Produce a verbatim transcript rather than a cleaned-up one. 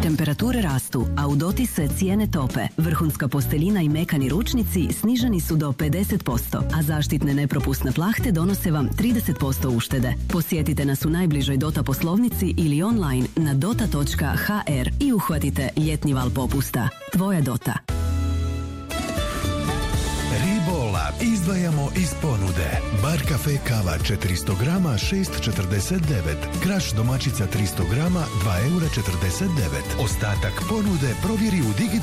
Temperature rastu, a u Doti se cijene tope. Vrhunska posteljina i mekani ručnici sniženi su do pedeset posto, a zaštitne nepropusne plahte donose vam trideset posto uštede. Posjetite nas u najbližoj Dota poslovnici ili online na dota točka ha er i uhvatite ljetni val popusta. Tvoja Dota. Ribola izdvajamo iz ponude. Bar kafe kava četiristo grama šest četrdeset devet. Kraš domaćica tristo grama dva eura četrdeset devet. Ostatak ponude provjeri u digitalnom